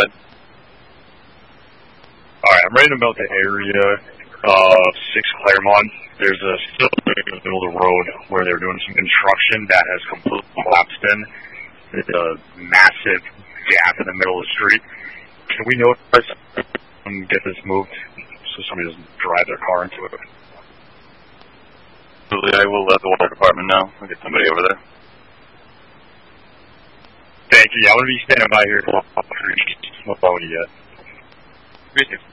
ahead. Alright, I'm ready to melt the area of 6 Claremont. There's a still in the middle of the road where they're doing some construction that has completely collapsed in. It's a massive gap in the middle of the street. Can we notice and get this moved so somebody doesn't drive their car into it? Absolutely, I will let the water department know. I'll get somebody over there. Thank you. I'm going to be standing by here for a while. Yet. Me too.